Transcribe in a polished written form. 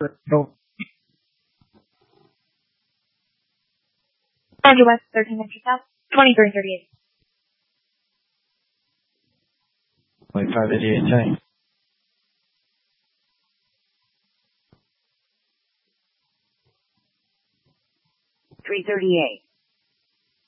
Roger West, 13 Metro South, 2338. 2588, change. 338.